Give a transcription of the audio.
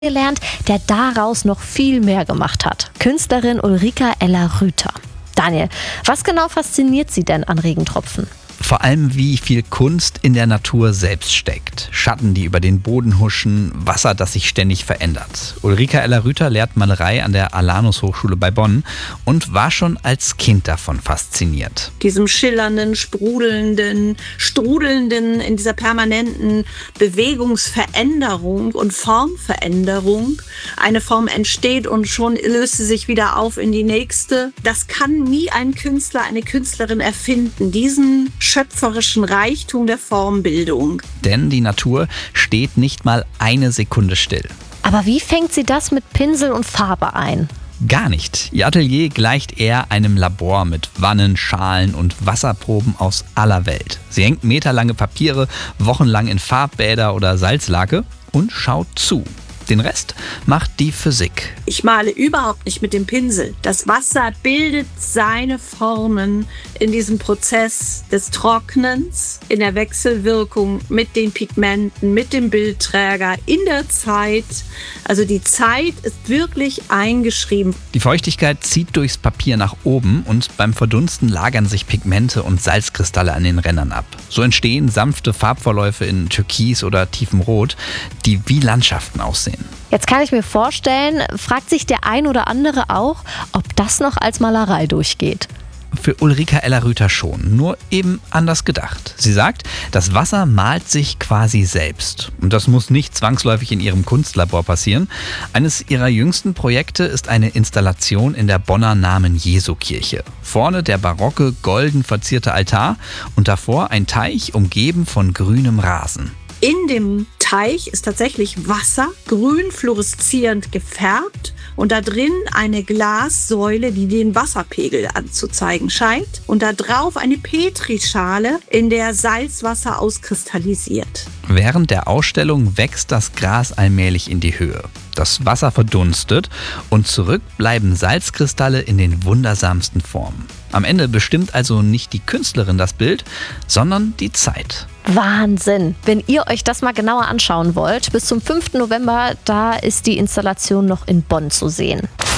gelernt, der daraus noch viel mehr gemacht hat. Künstlerin Ulrika Eller-Rüther. Daniel, was genau fasziniert Sie denn an Regentropfen? Vor allem, wie viel Kunst in der Natur selbst steckt. Schatten, die über den Boden huschen, Wasser, das sich ständig verändert. Ulrika Eller-Rüther lehrt Malerei an der Alanus-Hochschule bei Bonn und war schon als Kind davon fasziniert. Diesem schillernden, sprudelnden, strudelnden, in dieser permanenten Bewegungsveränderung und Formveränderung. Eine Form entsteht und schon löst sie sich wieder auf in die nächste. Das kann nie ein Künstler, eine Künstlerin erfinden. Diesen schöpferischen Reichtum der Formbildung. Denn die Natur steht nicht mal eine Sekunde still. Aber wie fängt sie das mit Pinsel und Farbe ein? Gar nicht. Ihr Atelier gleicht eher einem Labor mit Wannen, Schalen und Wasserproben aus aller Welt. Sie hängt meterlange Papiere wochenlang in Farbbäder oder Salzlake und schaut zu. Den Rest macht die Physik. Ich male überhaupt nicht mit dem Pinsel. Das Wasser bildet seine Formen in diesem Prozess des Trocknens, in der Wechselwirkung mit den Pigmenten, mit dem Bildträger, in der Zeit. Also die Zeit ist wirklich eingeschrieben. Die Feuchtigkeit zieht durchs Papier nach oben und beim Verdunsten lagern sich Pigmente und Salzkristalle an den Rändern ab. So entstehen sanfte Farbverläufe in Türkis oder tiefem Rot, die wie Landschaften aussehen. Jetzt kann ich mir vorstellen, fragt sich der ein oder andere auch, ob das noch als Malerei durchgeht. Für Ulrika Eller-Rüther schon, nur eben anders gedacht. Sie sagt, das Wasser malt sich quasi selbst. Und das muss nicht zwangsläufig in ihrem Kunstlabor passieren. Eines ihrer jüngsten Projekte ist eine Installation in der Bonner Namen-Jesu-Kirche. Vorne der barocke, golden verzierte Altar und davor ein Teich umgeben von grünem Rasen. In dem Teich ist tatsächlich Wasser, grün fluoreszierend gefärbt und da drin eine Glassäule, die den Wasserpegel anzuzeigen scheint. Und da drauf eine Petrischale, in der Salzwasser auskristallisiert. Während der Ausstellung wächst das Gras allmählich in die Höhe. Das Wasser verdunstet und zurück bleiben Salzkristalle in den wundersamsten Formen. Am Ende bestimmt also nicht die Künstlerin das Bild, sondern die Zeit. Wahnsinn! Wenn ihr euch das mal genauer anschauen wollt, bis zum 5. November, da ist die Installation noch in Bonn zu sehen.